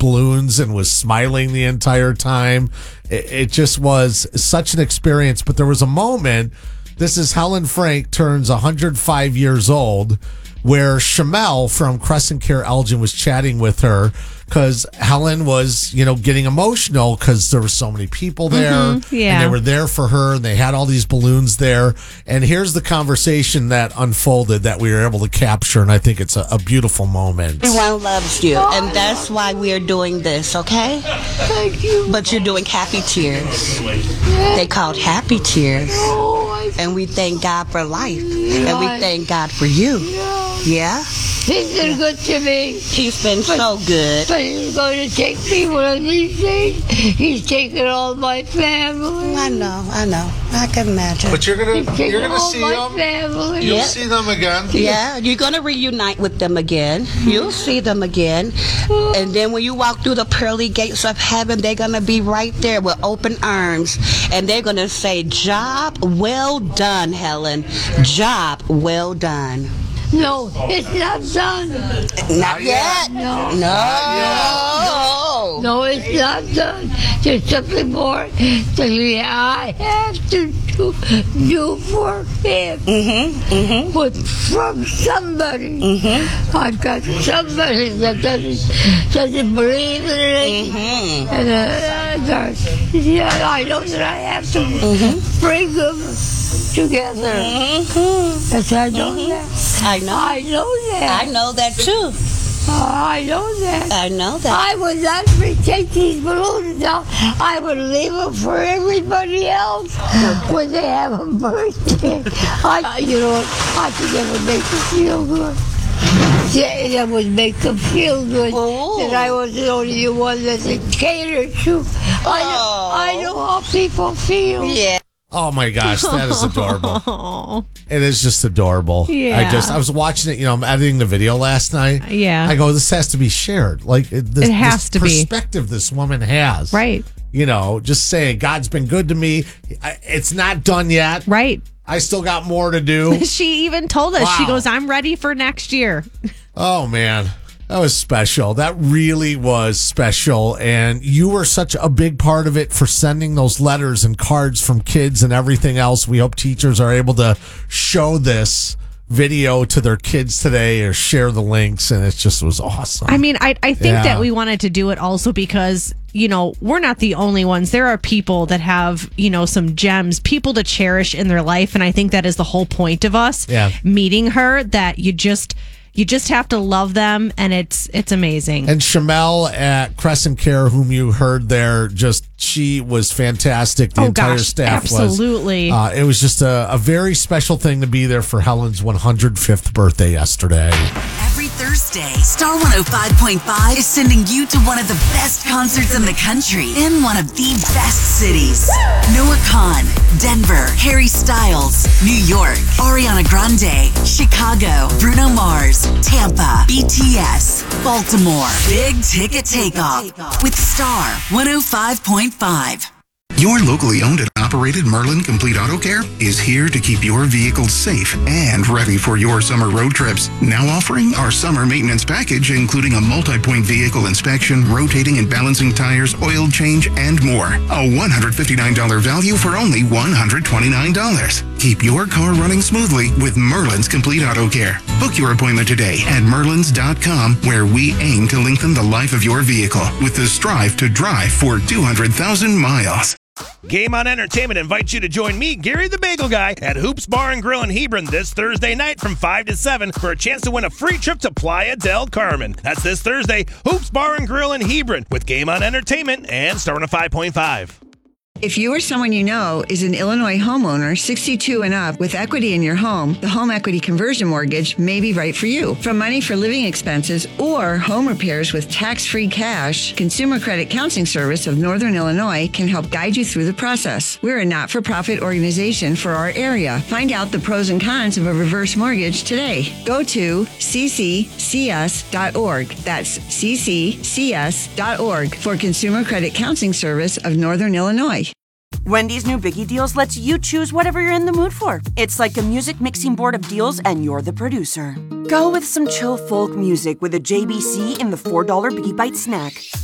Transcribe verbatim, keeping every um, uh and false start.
balloons and was smiling the entire time. It, it just was such an experience. But there was a moment, this is Helen Frank turns one hundred five years old, where Shamel from Crescent Care Elgin was chatting with her because Helen was, you know, getting emotional because there were so many people there. Mm-hmm, yeah. And they were there for her, and they had all these balloons there. And here's the conversation that unfolded that we were able to capture, and I think it's a, a beautiful moment. Everyone loves you, and that's why we are doing this, okay? Thank you. But you're doing happy tears. They called happy tears. And we thank God for life. And we thank God for you. Yeah? He's been good to me. He's been so good. But he's going to take me one of these days. He's taking all my family. I know, I know. I can imagine. But you're gonna, He's taking you're gonna all see my them. family. You'll Yeah. see them again. Yeah, you're going to reunite with them again. You'll see them again. And then when you walk through the pearly gates of heaven, they're going to be right there with open arms. And they're going to say, job well done, Helen. Job well done. No, it's not done. Not yet. No. No. No, it's not done. There's something more that I have to do, do for him. Mm-hmm, mm-hmm. But from somebody. Mm-hmm. I've got somebody that doesn't, doesn't believe in it. Mm-hmm. And uh, that, yeah, I know that I have to Mm-hmm. bring them together. Mm-hmm. Yes, I know that. I know. I know that. I know that too. I know that. I know that. I would not take these balloons down. I would leave them for everybody else when they have a birthday. I, you know, I think that would make them feel good. Yeah, that would make them feel good. Oh. That I was the only one that they catered to. I know, Oh. I know how people feel. Yeah. Oh my gosh, that is adorable. It is just adorable. Yeah. I just I was watching it, you know, I'm editing the video last night. Yeah. I go, this has to be shared. Like it, this, It has this to be. perspective this woman has. Right. You know, just saying God's been good to me. I- It's not done yet. Right. I still got more to do. She even told us, she Wow. goes, I'm ready for next year. Oh man. That was special. That really was special. And you were such a big part of it for sending those letters and cards from kids and everything else. We hope teachers are able to show this video to their kids today or share the links. And it just was awesome. I mean, I, I think Yeah. that we wanted to do it also because, you know, we're not the only ones. There are people that have, you know, some gems, people to cherish in their life. And I think that is the whole point of us Yeah. meeting her, that you just... You just have to love them, and it's it's amazing. And Shamel at Crescent Care, whom you heard there, just she was fantastic. The Oh, entire gosh, staff absolutely. was. Uh, it was just a, a very special thing to be there for Helen's one hundred fifth birthday yesterday. Every Thursday, Star one oh five point five is sending you to one of the best concerts in the country in one of the best cities. Noah Kahan, Denver, Harry Styles, New York, Ariana Grande, Chicago, Bruno Mars, Tampa, B T S, Baltimore. Big ticket takeoff with Star one oh five point five. Your locally owned and operated Merlin Complete Auto Care is here to keep your vehicles safe and ready for your summer road trips. Now offering our summer maintenance package, including a multi-point vehicle inspection, rotating and balancing tires, oil change, and more. A one hundred fifty-nine dollars value for only one hundred twenty-nine dollars. Keep your car running smoothly with Merlin's Complete Auto Care. Book your appointment today at merlins dot com, where we aim to lengthen the life of your vehicle with the strive to drive for two hundred thousand miles. Game On Entertainment invites you to join me, Gary the Bagel Guy, at Hoops Bar and Grill in Hebron this Thursday night from five to seven for a chance to win a free trip to Playa del Carmen. That's this Thursday, Hoops Bar and Grill in Hebron with Game On Entertainment and Star one oh five point five. If you or someone you know is an Illinois homeowner sixty-two and up with equity in your home, the home equity conversion mortgage may be right for you. From money for living expenses or home repairs with tax-free cash, Consumer Credit Counseling Service of Northern Illinois can help guide you through the process. We're a not-for-profit organization for our area. Find out the pros and cons of a reverse mortgage today. Go to c c c s dot org. That's c c c s dot org for Consumer Credit Counseling Service of Northern Illinois. Wendy's new Biggie Deals lets you choose whatever you're in the mood for. It's like a music mixing board of deals, and you're the producer. Go with some chill folk music with a J B C in the four dollar Biggie Bite snack.